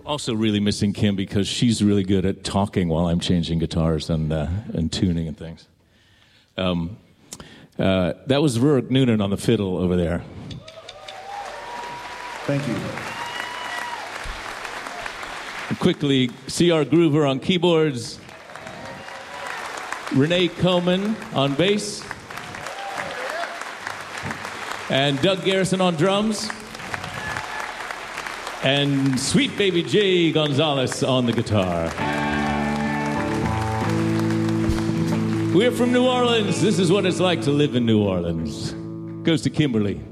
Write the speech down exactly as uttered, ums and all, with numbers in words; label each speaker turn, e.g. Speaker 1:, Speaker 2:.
Speaker 1: Also really missing Kim because she's really good at talking while I'm changing guitars and uh, and tuning and things. Um, uh, that was Rurik Noonan on the fiddle over there.
Speaker 2: Thank you.
Speaker 1: And quickly, C R Groover on keyboards, Renee Coleman on bass, and Doug Garrison on drums, and sweet baby Jay Gonzalez on the guitar. We're from New Orleans. This is what it's like to live in New Orleans. Goes to Kimberly.